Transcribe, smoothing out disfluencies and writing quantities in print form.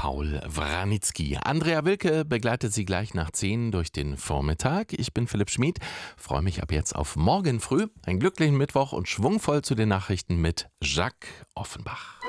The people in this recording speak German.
Paul Wranitzky. Andrea Wilke begleitet Sie gleich nach 10 durch den Vormittag. Ich bin Philipp Schmid, freue mich ab jetzt auf morgen früh. Einen glücklichen Mittwoch und schwungvoll zu den Nachrichten mit Jacques Offenbach.